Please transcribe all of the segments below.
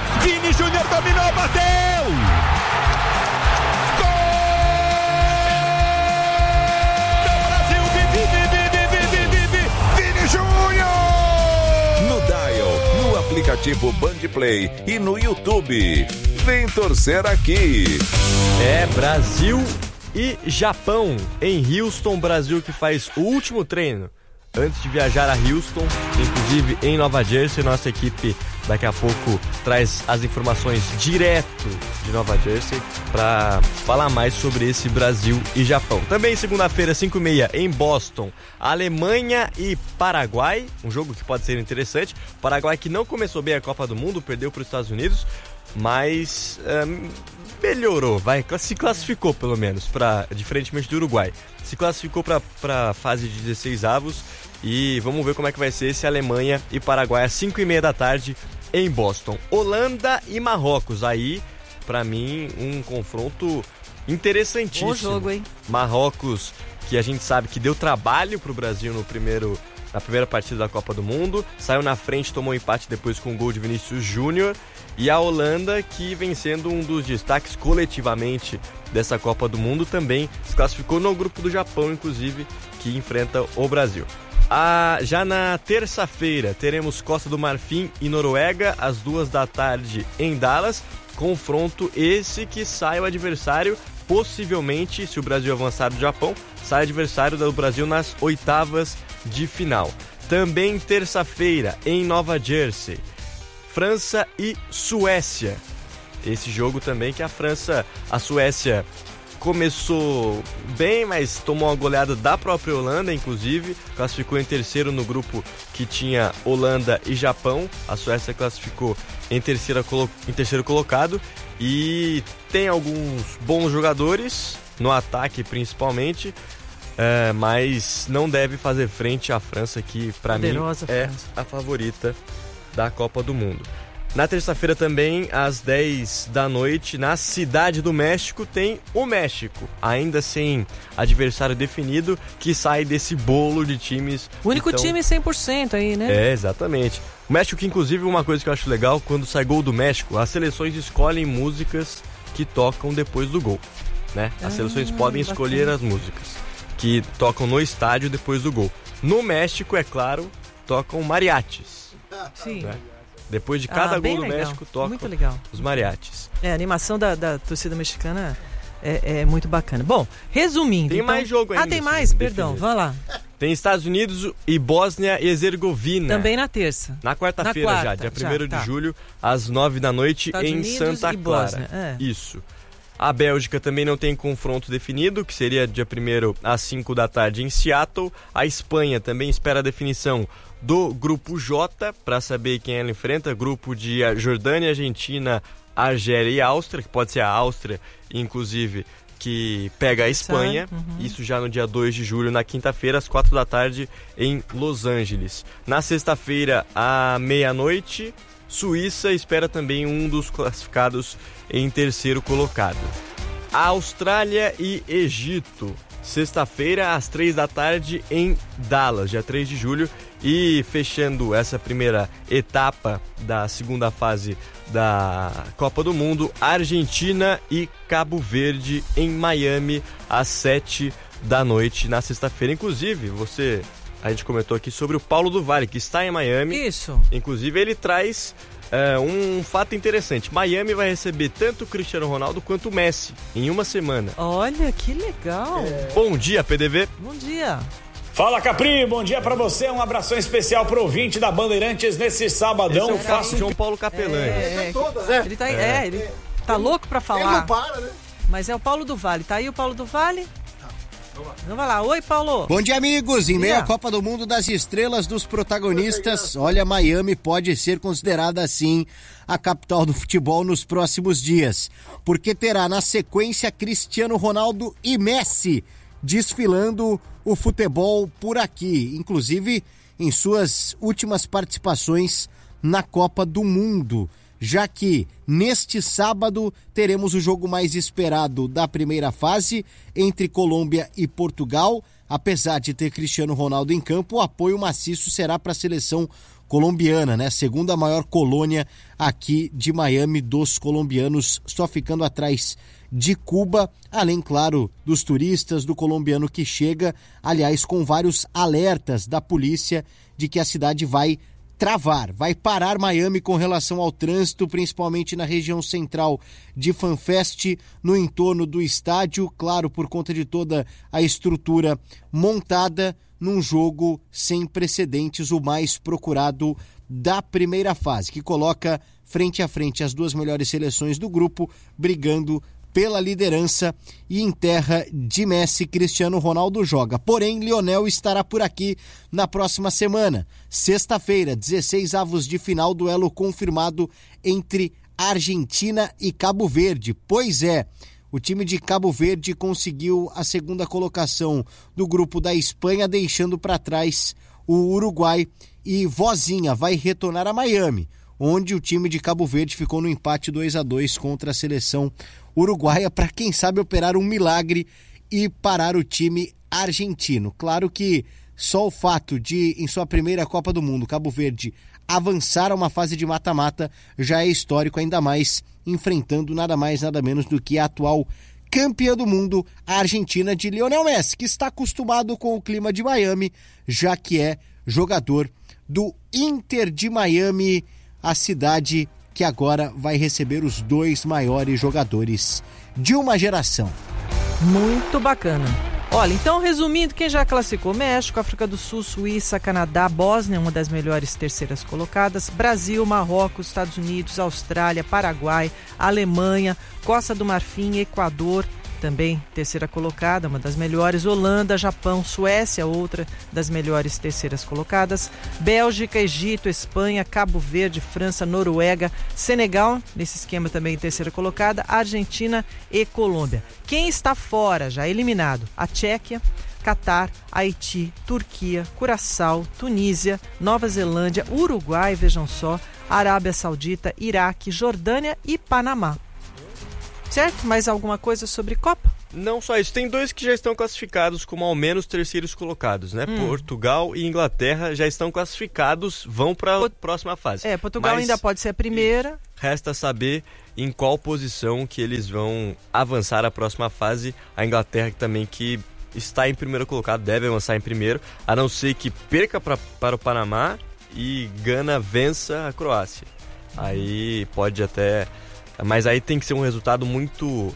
Vini Júnior dominou, bateu! Gol do Brasil! Vini Júnior! No Dial, no aplicativo Bandplay e no YouTube. Vem torcer aqui. Brasil e Japão em Houston. Brasil que faz o último treino antes de viajar a Houston, inclusive em Nova Jersey. Nossa equipe daqui a pouco traz as informações direto de Nova Jersey para falar mais sobre esse Brasil e Japão. Também segunda-feira, 5h30 em Boston, Alemanha e Paraguai, um jogo que pode ser interessante. Paraguai que não começou bem a Copa do Mundo, perdeu para os Estados Unidos, mas melhorou, se classificou pelo menos, diferentemente do Uruguai. Se classificou para a fase de 16avos e vamos ver como é que vai ser esse Alemanha e Paraguai às 5h30 da tarde em Boston. Holanda e Marrocos, aí para mim um confronto interessantíssimo. Bom jogo, hein? Marrocos, que a gente sabe que deu trabalho pro Brasil na primeira partida da Copa do Mundo, saiu na frente, tomou um empate depois com o gol de Vinícius Júnior. E a Holanda, que vem sendo um dos destaques coletivamente dessa Copa do Mundo, também se classificou no grupo do Japão, inclusive, que enfrenta o Brasil. Já na terça-feira, teremos Costa do Marfim e Noruega, às 2 da tarde em Dallas. Confronto esse que sai o adversário, possivelmente, se o Brasil avançar do Japão, sai adversário do Brasil nas oitavas de final. Também terça-feira, em Nova Jersey, França e Suécia. Esse jogo também que a Suécia começou bem, mas tomou uma goleada da própria Holanda, inclusive, classificou em terceiro no grupo que tinha Holanda e Japão. A Suécia classificou em terceiro colocado e tem alguns bons jogadores, no ataque principalmente, mas não deve fazer frente à França, que para mim é a favorita da Copa do Mundo. Na terça-feira também, às 10 da noite, na Cidade do México, tem o México, ainda sem adversário definido, que sai desse bolo de times. O único time 100% aí, né? Exatamente. O México, que inclusive, uma coisa que eu acho legal, quando sai gol do México, as seleções escolhem músicas que tocam depois do gol, né? As seleções podem escolher as músicas que tocam no estádio depois do gol. No México, é claro, tocam mariachis. Sim. Né? Depois de cada gol do legal. México, tocam muito legal. Os mariachis. A animação da torcida mexicana é muito bacana. Bom, resumindo... Tem mais jogo ainda. tem mais? Perdão, vai lá. Tem Estados Unidos e Bósnia e Herzegovina. Também na terça. Na quarta-feira já, dia 1º de julho, às 9 da noite, Estados em Unidos Santa e Clara. Bósnia, Isso. A Bélgica também não tem confronto definido, que seria dia 1º às 5 da tarde em Seattle. A Espanha também espera a definição do grupo J, para saber quem ela enfrenta, grupo de Jordânia, Argentina, Argélia e Áustria, que pode ser a Áustria, inclusive, que pega a Espanha. Isso já no dia 2 de julho, na quinta-feira, às 4 da tarde, em Los Angeles. Na sexta-feira, à meia-noite, Suíça espera também um dos classificados em terceiro colocado. Austrália e Egito, sexta-feira, às 3 da tarde, em Dallas, dia 3 de julho. E fechando essa primeira etapa da segunda fase da Copa do Mundo, Argentina e Cabo Verde em Miami, às 7 da noite na sexta-feira. Inclusive, a gente comentou aqui sobre o Paulo do Vale, que está em Miami. Isso. Inclusive, ele traz um fato interessante. Miami vai receber tanto o Cristiano Ronaldo quanto o Messi em uma semana. Olha, que legal. Bom dia, PDV. Bom dia. Fala, Capri, bom dia pra você, um abração especial pro ouvinte da Bandeirantes nesse sabadão. Esse é o João Paulo Capelani. Ele tá louco pra falar. Ele não para, né? Mas é o Paulo do Vale, tá aí o Paulo do Vale? Então vai lá, oi Paulo. Bom dia, amigos, em meio à Copa do Mundo das estrelas dos protagonistas, olha, Miami pode ser considerada assim a capital do futebol nos próximos dias, porque terá na sequência Cristiano Ronaldo e Messi desfilando o futebol por aqui, inclusive em suas últimas participações na Copa do Mundo, já que neste sábado teremos o jogo mais esperado da primeira fase entre Colômbia e Portugal, apesar de ter Cristiano Ronaldo em campo, o apoio maciço será para a seleção colombiana, né? Segunda maior colônia aqui de Miami dos colombianos, só ficando atrás de Cuba, além, claro, dos turistas, do colombiano que chega, aliás, com vários alertas da polícia de que a cidade vai vai parar Miami com relação ao trânsito, principalmente na região central de FanFest, no entorno do estádio, claro, por conta de toda a estrutura montada num jogo sem precedentes, o mais procurado da primeira fase, que coloca frente a frente as duas melhores seleções do grupo, brigando pela liderança, e em terra de Messi, Cristiano Ronaldo joga. Porém, Lionel estará por aqui na próxima semana. Sexta-feira, 16 avos de final, duelo confirmado entre Argentina e Cabo Verde. Pois é, o time de Cabo Verde conseguiu a segunda colocação do grupo da Espanha, deixando para trás o Uruguai, e Vozinha vai retornar a Miami, onde o time de Cabo Verde ficou no empate 2-2 contra a seleção uruguaia, para quem sabe operar um milagre e parar o time argentino. Claro que só o fato de, em sua primeira Copa do Mundo, Cabo Verde avançar a uma fase de mata-mata já é histórico, ainda mais enfrentando nada mais, nada menos do que a atual campeã do mundo, a Argentina de Lionel Messi, que está acostumado com o clima de Miami, já que é jogador do Inter de Miami, a cidade que agora vai receber os dois maiores jogadores de uma geração. Muito bacana. Olha, então, resumindo, quem já classificou: México, África do Sul, Suíça, Canadá, Bósnia, uma das melhores terceiras colocadas, Brasil, Marrocos, Estados Unidos, Austrália, Paraguai, Alemanha, Costa do Marfim, Equador, também terceira colocada, uma das melhores, Holanda, Japão, Suécia, outra das melhores terceiras colocadas, Bélgica, Egito, Espanha, Cabo Verde, França, Noruega, Senegal, nesse esquema também terceira colocada, Argentina e Colômbia. Quem está fora, já eliminado: a Tchequia, Catar, Haiti, Turquia, Curaçao, Tunísia, Nova Zelândia, Uruguai, vejam só, Arábia Saudita, Iraque, Jordânia e Panamá. Certo? Mais alguma coisa sobre Copa? Não só isso, tem dois que já estão classificados como ao menos terceiros colocados, né? Portugal e Inglaterra já estão classificados, vão para a próxima fase. Portugal ainda pode ser a primeira. Resta saber em qual posição que eles vão avançar a próxima fase. A Inglaterra também, que está em primeiro colocado, deve avançar em primeiro, a não ser que perca para o Panamá e Gana vença a Croácia. Aí pode até... Mas aí tem que ser um resultado muito...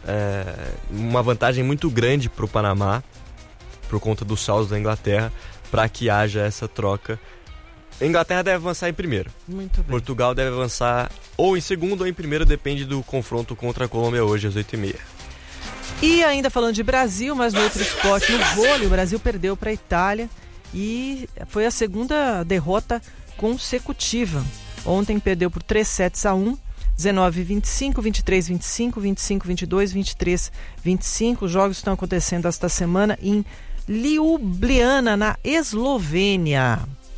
uma vantagem muito grande para o Panamá, por conta dos saldos da Inglaterra, para que haja essa troca. A Inglaterra deve avançar em primeiro. Muito bem. Portugal deve avançar ou em segundo ou em primeiro, depende do confronto contra a Colômbia hoje às 8h30. E ainda falando de Brasil, mas no outro esporte, no vôlei, o Brasil perdeu para a Itália e foi a segunda derrota consecutiva. Ontem perdeu por 3-1, 19-25, 23-25, 25-22, 23-25. Os jogos estão acontecendo esta semana em Ljubljana, na Eslovênia.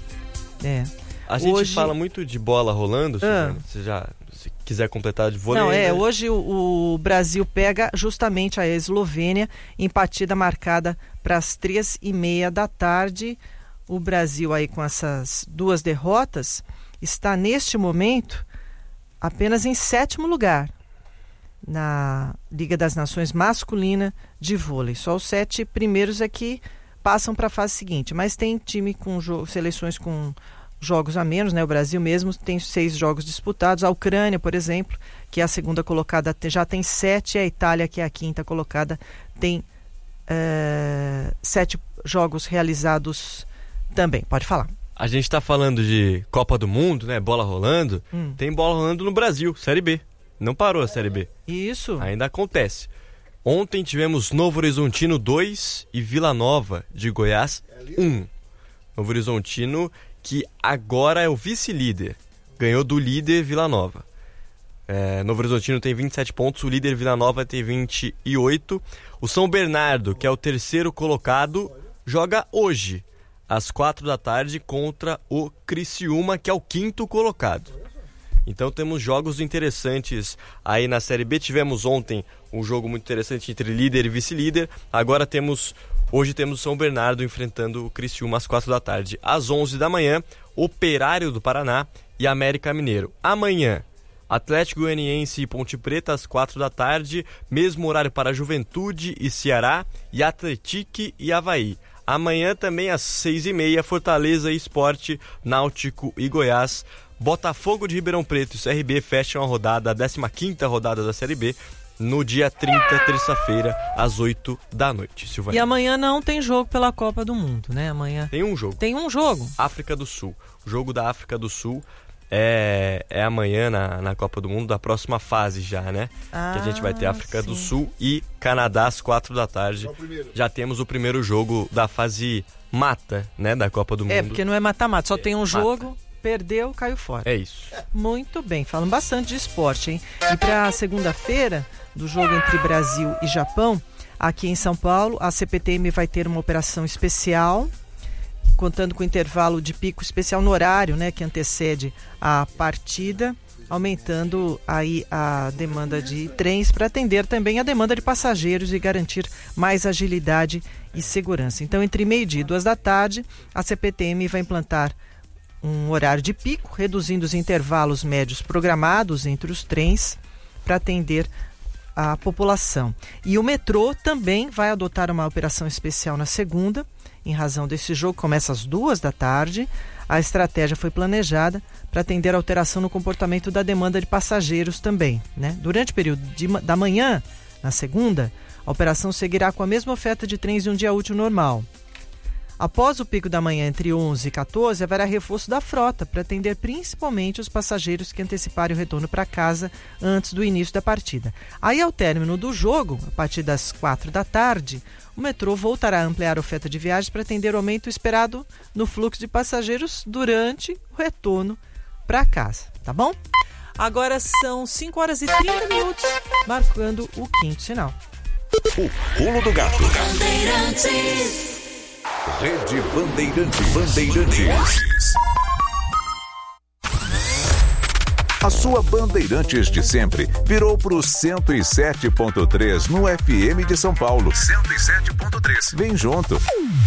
A gente fala muito de bola rolando, Suzana. Se quiser completar de vôlei... Não, hoje o Brasil pega justamente a Eslovênia em partida marcada para as 3h30 da tarde. O Brasil aí com essas duas derrotas está neste momento apenas em 7º lugar na Liga das Nações masculina de vôlei. Só os 7 primeiros aqui passam para a fase seguinte, mas tem time com seleções com jogos a menos, né? O Brasil mesmo tem 6 jogos disputados. A Ucrânia, por exemplo, que é a segunda colocada, já tem 7. A Itália, que é a quinta colocada, tem 7 jogos realizados também. Pode falar. A gente está falando de Copa do Mundo, né? Bola rolando. Tem bola rolando no Brasil, Série B. Não parou a Série B. Isso. Ainda acontece. Ontem tivemos Novo Horizontino 2 e Vila Nova de Goiás 1. Novo Horizontino, que agora é o vice-líder. Ganhou do líder Vila Nova. Novo Horizontino tem 27 pontos, o líder Vila Nova tem 28. O São Bernardo, que é o terceiro colocado, joga hoje, às 4 da tarde, contra o Criciúma, que é o quinto colocado. Então temos jogos interessantes aí na Série B. Tivemos ontem um jogo muito interessante entre líder e vice-líder. Agora temos Hoje temos o São Bernardo enfrentando o Criciúma às 4 da tarde. Às 11 da manhã, Operário do Paraná e América Mineiro. Amanhã, Atlético Goianiense e Ponte Preta às 4 da tarde, mesmo horário para Juventude e Ceará, e Atletique e Avaí. Amanhã também às 6h30, Fortaleza e Sport, Náutico e Goiás. Botafogo de Ribeirão Preto e CRB fecham a 15ª rodada da Série B, no dia 30, terça-feira, às 8 da noite. Silvânia. E amanhã não tem jogo pela Copa do Mundo, né? Amanhã tem um jogo. Tem um jogo? África do Sul. O jogo da África do Sul é amanhã na Copa do Mundo, da próxima fase já, né? Que a gente vai ter África do Sul e Canadá às 4 da tarde. Já temos o primeiro jogo da fase mata, né? Da Copa do Mundo. É, porque não é mata-mata, só tem um jogo, perdeu, caiu fora. É isso. Muito bem, falando bastante de esporte, hein? E para segunda-feira, do jogo entre Brasil e Japão, aqui em São Paulo, a CPTM vai ter uma operação especial, contando com intervalo de pico especial no horário, né, que antecede a partida, aumentando aí a demanda de trens para atender também a demanda de passageiros e garantir mais agilidade e segurança. Então, entre meio-dia e 2 da tarde, a CPTM vai implantar um horário de pico, reduzindo os intervalos médios programados entre os trens para atender a população. E o metrô também vai adotar uma operação especial na segunda, em razão desse jogo, começa às 2 da tarde. A estratégia foi planejada para atender a alteração no comportamento da demanda de passageiros também, né? Durante o período da manhã, na segunda, a operação seguirá com a mesma oferta de trens de um dia útil normal. Após o pico da manhã entre 11 e 14, haverá reforço da frota para atender principalmente os passageiros que anteciparem o retorno para casa antes do início da partida. Aí, ao término do jogo, a partir das 4 da tarde, o metrô voltará a ampliar a oferta de viagens para atender o aumento esperado no fluxo de passageiros durante o retorno para casa, tá bom? Agora são 5 horas e 30 minutos, marcando o quinto sinal. O Pulo do Gato. Rede Bandeirantes. A sua Bandeirantes de sempre virou pro 107.3 no FM de São Paulo. 107.3. Vem junto.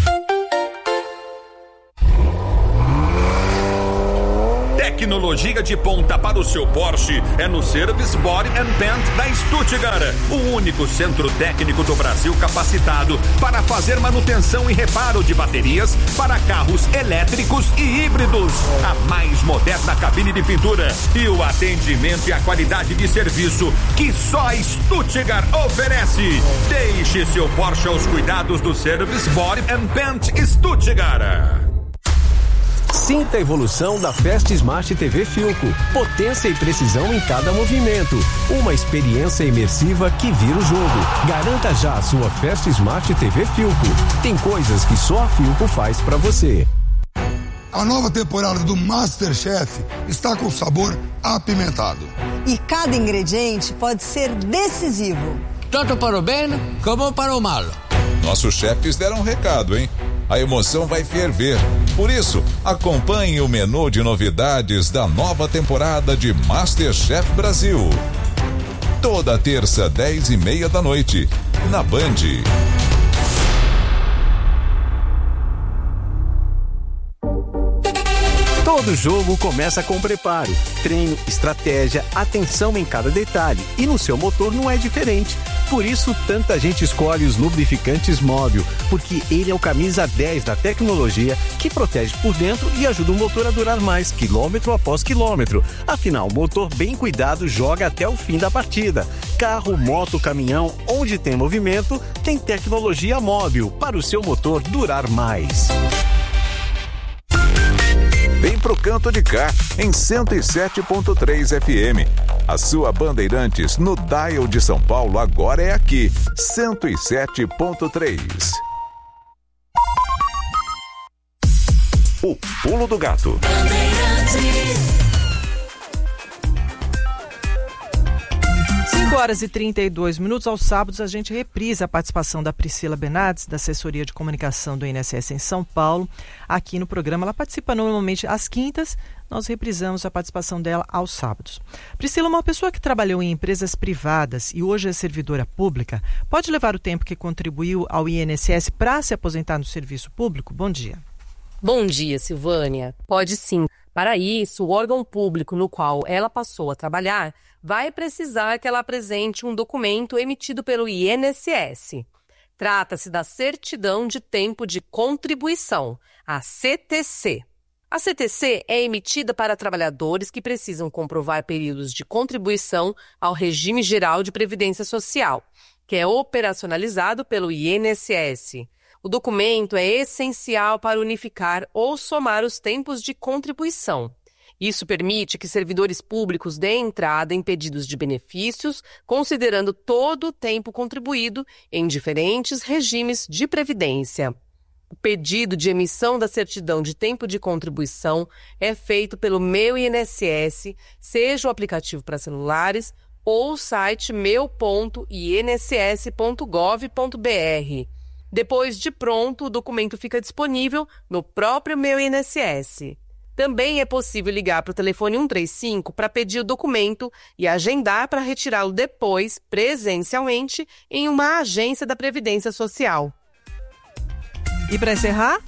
Tecnologia de ponta para o seu Porsche é no Service Body and Paint da Stuttgart, o único centro técnico do Brasil capacitado para fazer manutenção e reparo de baterias para carros elétricos e híbridos. A mais moderna cabine de pintura e o atendimento e a qualidade de serviço que só a Stuttgart oferece. Deixe seu Porsche aos cuidados do Service Body and Paint Stuttgart. Sinta a evolução da Fast Smart TV Philco. Potência e precisão em cada movimento. Uma experiência imersiva que vira o jogo. Garanta já a sua Fast Smart TV Philco. Tem coisas que só a Philco faz pra você. A nova temporada do MasterChef está com sabor apimentado. E cada ingrediente pode ser decisivo. Tanto para o bem como para o mal. Nossos chefes deram um recado, hein? A emoção vai ferver. Por isso, acompanhe o menu de novidades da nova temporada de MasterChef Brasil. Toda terça, 10h30 da noite, na Band. Todo jogo começa com preparo, treino, estratégia, atenção em cada detalhe. E no seu motor não é diferente. Por isso, tanta gente escolhe os lubrificantes Móbil, porque ele é o camisa 10 da tecnologia que protege por dentro e ajuda o motor a durar mais, quilômetro após quilômetro. Afinal, o motor bem cuidado joga até o fim da partida. Carro, moto, caminhão, onde tem movimento, tem tecnologia Móbil para o seu motor durar mais. Vem pro canto de cá, em 107.3 FM. A sua Bandeirantes no dial de São Paulo agora é aqui, 107.3. O Pulo do Gato. 5 horas e 32 minutos. Aos sábados a gente reprisa a participação da Priscila Bernardes, da assessoria de comunicação do INSS em São Paulo, aqui no programa. Ela participa normalmente às quintas nós reprisamos a participação dela aos sábados. Priscila, uma pessoa que trabalhou em empresas privadas e hoje é servidora pública, pode levar o tempo que contribuiu ao INSS para se aposentar no serviço público? Bom dia. Bom dia, Silvânia. Pode sim. Para isso, o órgão público no qual ela passou a trabalhar vai precisar que ela apresente um documento emitido pelo INSS. Trata-se da Certidão de Tempo de Contribuição, a CTC. A CTC é emitida para trabalhadores que precisam comprovar períodos de contribuição ao Regime Geral de Previdência Social, que é operacionalizado pelo INSS. O documento é essencial para unificar ou somar os tempos de contribuição. Isso permite que servidores públicos deem entrada em pedidos de benefícios, considerando todo o tempo contribuído em diferentes regimes de previdência. O pedido de emissão da certidão de tempo de contribuição é feito pelo Meu INSS, seja o aplicativo para celulares ou o site meu.inss.gov.br. Depois de pronto, o documento fica disponível no próprio Meu INSS. Também é possível ligar para o telefone 135 para pedir o documento e agendar para retirá-lo depois, presencialmente, em uma agência da Previdência Social. E para encerrar?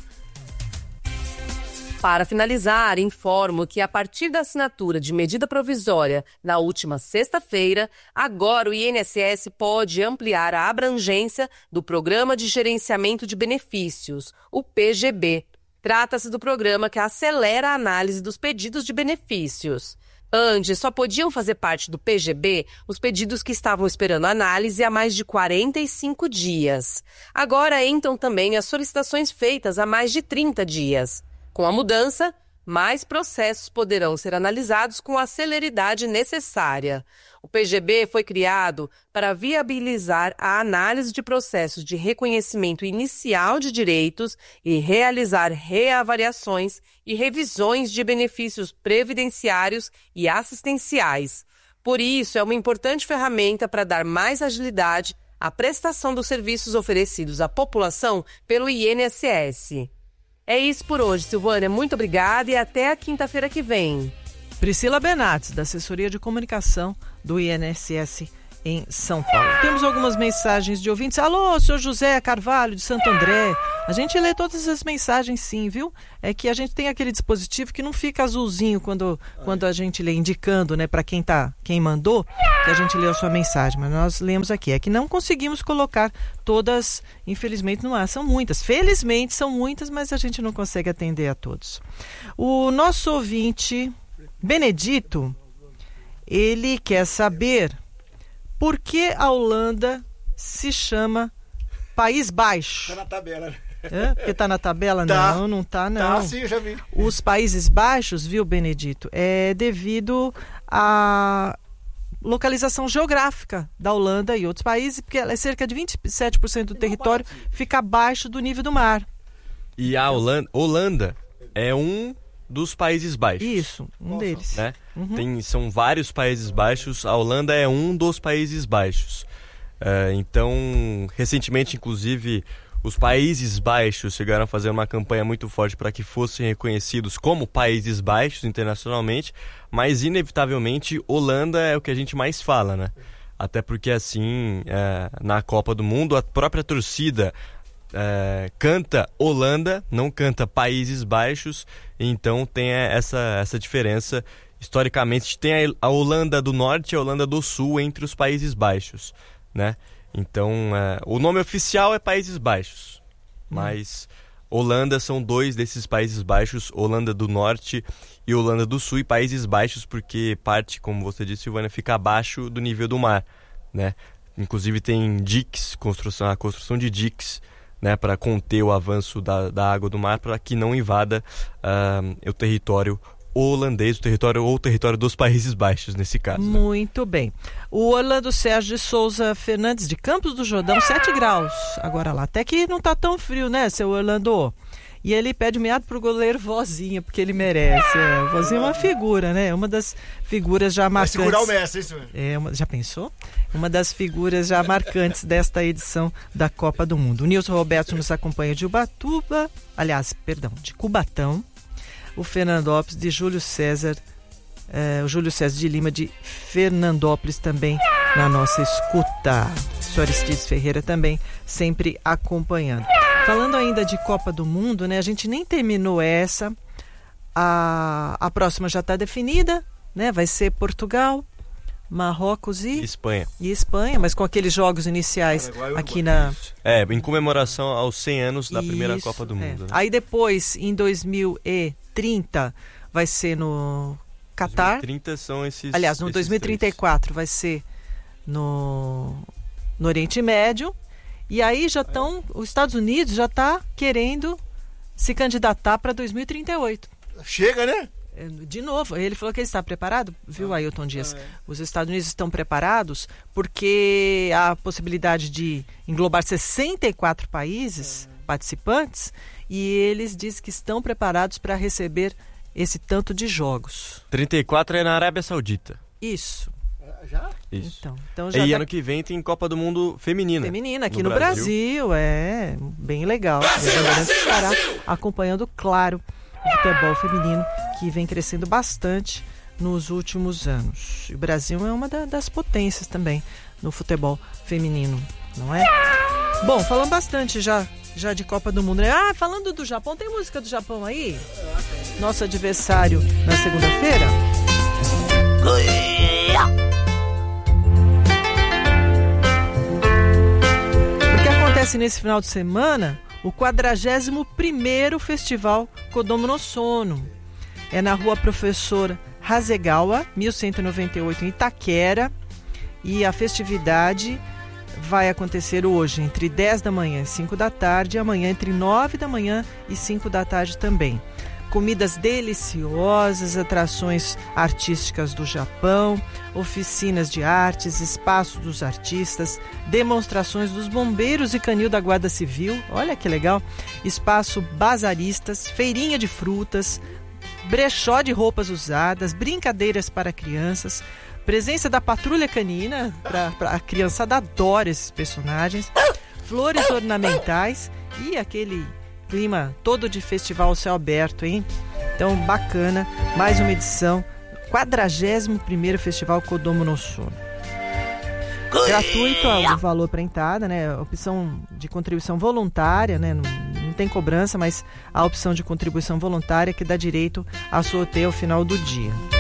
Para finalizar, informo que a partir da assinatura de medida provisória na última sexta-feira, agora o INSS pode ampliar a abrangência do Programa de Gerenciamento de Benefícios, o PGB. Trata-se do programa que acelera a análise dos pedidos de benefícios. Antes, só podiam fazer parte do PGB os pedidos que estavam esperando análise há mais de 45 dias. Agora entram também as solicitações feitas há mais de 30 dias. Com a mudança, mais processos poderão ser analisados com a celeridade necessária. O PGB foi criado para viabilizar a análise de processos de reconhecimento inicial de direitos e realizar reavaliações e revisões de benefícios previdenciários e assistenciais. Por isso, é uma importante ferramenta para dar mais agilidade à prestação dos serviços oferecidos à população pelo INSS. É isso por hoje, Silvânia. Muito obrigada e até a quinta-feira que vem. Priscila Benates, da Assessoria de Comunicação do INSS em São Paulo. Temos algumas mensagens de ouvintes. Alô, senhor José Carvalho, de Santo André. A gente lê todas as mensagens sim, viu? É que a gente tem aquele dispositivo que não fica azulzinho quando a gente lê, indicando, né, para quem mandou, que a gente leu a sua mensagem. Mas nós lemos aqui. É que não conseguimos colocar todas, infelizmente, no ar. São muitas. Felizmente são muitas, mas a gente não consegue atender a todos. O nosso ouvinte, Benedito, ele quer saber por que a Holanda se chama País Baixo. Tá na tabela, né? Porque tá na tabela? Tá. Não tá, não. Tá, sim, já vi. Os Países Baixos, viu, Benedito, é devido à localização geográfica da Holanda e outros países, porque ela é cerca de 27% do território fica abaixo do nível do mar. E a Holanda é um dos Países Baixos. Isso, deles. Né? São vários Países Baixos, a Holanda é um dos Países Baixos. Então, recentemente, inclusive, os Países Baixos chegaram a fazer uma campanha muito forte para que fossem reconhecidos como Países Baixos internacionalmente, mas, inevitavelmente, Holanda é o que a gente mais fala, né? Até porque, assim, na Copa do Mundo, a própria torcida canta Holanda, não canta Países Baixos, então tem essa diferença. Historicamente tem a Holanda do Norte e a Holanda do Sul entre os Países Baixos, né? Então o nome oficial é Países Baixos, mas Holanda são dois desses Países Baixos, Holanda do Norte e Holanda do Sul, e Países Baixos porque parte, como você disse, Silvânia, fica abaixo do nível do mar, né? Inclusive tem diques, a construção de diques, né, para conter o avanço da água do mar, para que não invada o território holandês, o território dos Países Baixos, nesse caso. Muito bem. O Orlando Sérgio de Souza Fernandes, de Campos do Jordão, 7 graus. Agora lá, até que não tá tão frio, né, seu Orlando? E ele pede meado pro goleiro Vozinha, porque ele merece. Vozinha é uma figura, né? Uma das figuras já marcantes. Vai segurar o Messi, isso mesmo. Já pensou? Uma das figuras já marcantes desta edição da Copa do Mundo. O Nilson Roberto nos acompanha de Ubatuba, de Cubatão. o Fernandópolis de Júlio César, o Júlio César de Lima de Fernandópolis também na nossa escuta. O senhor Aristides Ferreira também sempre acompanhando. Falando ainda de Copa do Mundo, né? A gente nem terminou essa. A próxima já está definida, né? Vai ser Portugal, Marrocos e Espanha, mas com aqueles jogos iniciais aqui na... em comemoração aos 100 anos da primeira Copa do Mundo. Né? Aí depois, em 2030, vai ser no Catar. 2030 são esses... Aliás, no 2034 vai ser no Oriente Médio. E aí já estão... Os Estados Unidos já está querendo se candidatar para 2038. Chega, né? De novo, ele falou que ele está preparado, viu, Ailton Dias? Os Estados Unidos estão preparados porque há a possibilidade de englobar 64 países participantes e eles dizem que estão preparados para receber esse tanto de jogos. 34 é na Arábia Saudita. Isso. Já? Isso. Então já e ano que vem tem Copa do Mundo feminina. Feminina, aqui no Brasil. Bem legal. A Bandeirantes estará acompanhando, claro, o futebol feminino que vem crescendo bastante nos últimos anos. O Brasil é uma das potências também no futebol feminino, não é? Bom, falando bastante já de Copa do Mundo, né? Falando do Japão, tem música do Japão aí? Nosso adversário na segunda-feira? O que acontece nesse final de semana? O 41º Festival Kodomo no Sono. É na rua Professor Hasegawa, 1198, em Itaquera. E a festividade vai acontecer hoje, entre 10 da manhã e 5 da tarde, e amanhã entre 9 da manhã e 5 da tarde também. Comidas deliciosas, atrações artísticas do Japão, oficinas de artes, espaço dos artistas, demonstrações dos bombeiros e canil da Guarda Civil, olha que legal, espaço bazaristas, feirinha de frutas, brechó de roupas usadas, brincadeiras para crianças, presença da patrulha canina, a criançada adora esses personagens, flores ornamentais e aquele clima todo de festival ao céu aberto, hein? Então, bacana, mais uma edição, 41º Festival Kodomo no Sono. Gratuito o valor para entrada, né? Opção de contribuição voluntária, né? Não tem cobrança, mas a opção de contribuição voluntária que dá direito a sorteio ao final do dia.